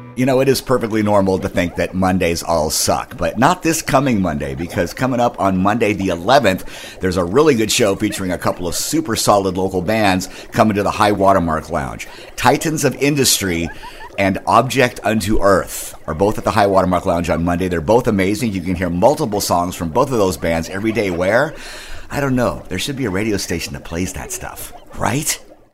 You know, it is perfectly normal to think that Mondays all suck, but not this coming Monday, because coming up on Monday the 11th, there's a really good show featuring a couple of super solid local bands coming to the High Watermark Lounge. Titans of Industry and Object Unto Earth are both at the High Watermark Lounge on Monday. They're both amazing. You can hear multiple songs from both of those bands every day. Where? I don't know. There should be a radio station that plays that stuff, right?